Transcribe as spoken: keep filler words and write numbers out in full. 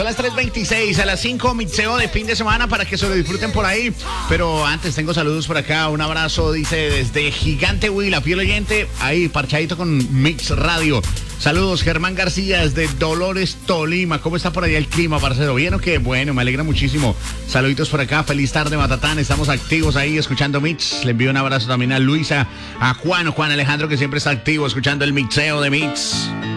A las tres veintiséis, a las cinco, mixeo de fin de semana para que se lo disfruten por ahí. Pero antes tengo saludos por acá. Un abrazo, dice, desde Gigante Huila, fiel oyente, ahí parchadito con Mix Radio. Saludos, Germán García, desde Dolores, Tolima. ¿Cómo está por allá el clima, parcero? ¿Bien o qué? Bueno, me alegra muchísimo. Saluditos por acá, feliz tarde, Matatán. Estamos activos ahí escuchando Mix. Le envío un abrazo también a Luisa, a Juan, Juan Alejandro, que siempre está activo escuchando el mixeo de Mix.